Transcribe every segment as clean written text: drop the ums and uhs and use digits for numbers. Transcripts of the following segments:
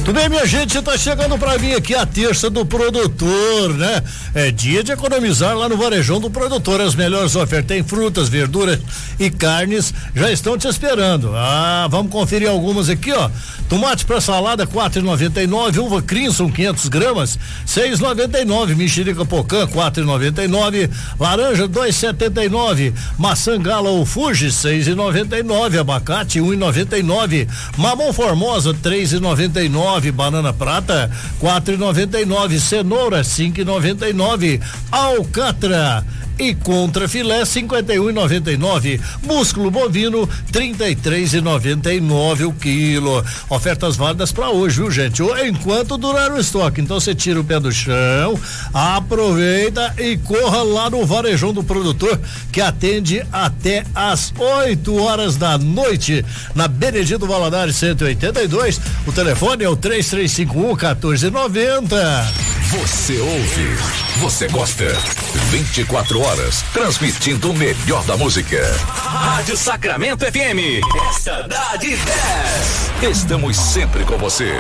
Tudo bem, minha gente? Tá chegando pra mim aqui a terça do produtor, né? É dia de economizar lá no Varejão do Produtor. As melhores ofertas em frutas, verduras e carnes já estão te esperando. Vamos conferir algumas aqui, ó. Tomate pra salada, 4,99. Uva Crimson, 500 gramas, 6,99. Mexerica Pocã, 4,99. Laranja, 2,79. Maçã Gala ou Fuji, 6,99. Abacate, 1,99. Mamão Formosa, 3,99. Banana prata, 4,99. Cenoura, 5,99. Alcatra e contra filé, 51,99. Músculo bovino, 33,99 o quilo. Ofertas válidas para hoje, viu, gente? Enquanto durar o estoque. Então você tira o pé do chão, aproveita e corra lá no Varejão do Produtor, que atende até às 8 horas da noite, na Benedito Valadares 182. O telefone é o 3351-1490. Você ouve, você gosta. 24 horas, transmitindo o melhor da música. Rádio Sacramento FM. Essa dá de 10. Estamos sempre com você.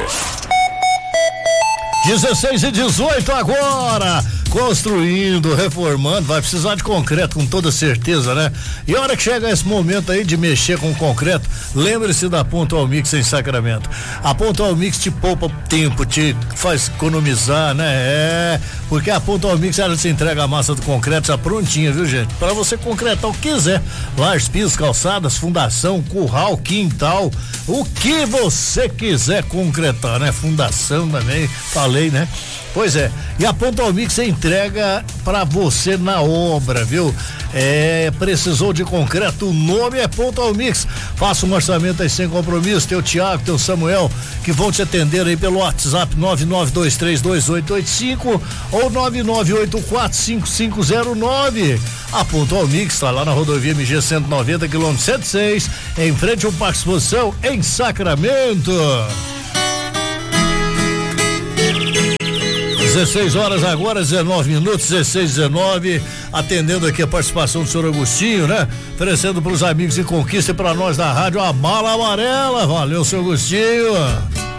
16:18 agora. Construindo, reformando, vai precisar de concreto com toda certeza, né? E a hora que chega esse momento aí de mexer com concreto, lembre-se da Pontual Mix em Sacramento. A Pontual Mix te poupa tempo, te faz economizar, né? Porque a Pontual Mix, ela te entrega a massa do concreto já prontinha, viu, gente? Para você concretar o que quiser. Lajes, pisos, calçadas, fundação, curral, quintal, o que você quiser concretar, né? Fundação também, falei, né? Pois é, e a Pontual Mix entrega pra você na obra, viu? Precisou de concreto, o nome é Pontual Mix. Faça um orçamento aí sem compromisso. Tem o Tiago, tem o Samuel, que vão te atender aí pelo WhatsApp 99232885 ou 99845509. A Pontual Mix tá lá na rodovia MG 190, quilômetro 106, em frente ao Parque Exposição, em Sacramento. 16 horas agora, 19 minutos, 16:19, atendendo aqui a participação do senhor Agostinho, né? Oferecendo para os amigos de Conquista e para nós da rádio a Mala Amarela. Valeu, senhor Agostinho.